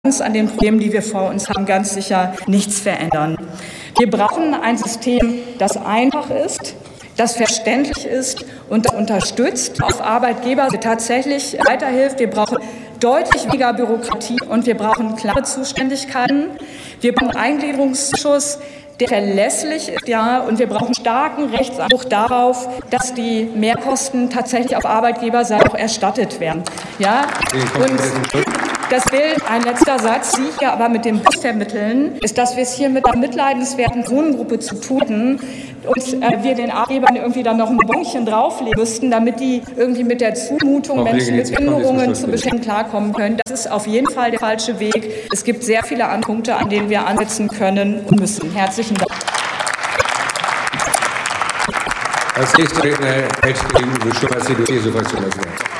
an den Problemen, die wir vor uns haben, ganz sicher nichts verändern. Wir brauchen ein System, das einfach ist, das verständlich ist und das unterstützt auf Arbeitgeber tatsächlich weiterhilft. Wir brauchen deutlich weniger Bürokratie und wir brauchen klare Zuständigkeiten. Wir brauchen einen Eingliederungsschuss, der verlässlich ist, ja, und wir brauchen starken Rechtsanspruch darauf, dass die Mehrkosten tatsächlich auf Arbeitgeberseite auch erstattet werden. Ja, und das Bild, ein letzter Satz, Sie hier aber mit dem Bus vermitteln, ist, dass wir es hier mit einer mitleidenswerten Wohngruppe zu tun und wir den Arbeitgebern irgendwie dann noch ein Bonchen drauflegen müssten, damit die irgendwie mit der Zumutung Menschen mit Behinderungen zu Beschäftigen klarkommen können. Das ist auf jeden Fall der falsche Weg. Es gibt sehr viele andere Punkte, an denen wir ansetzen können und müssen. Herzlichen Dank. Als nächster Redner hält Ihnen Schumacher, CDU-Fraktion das Wort.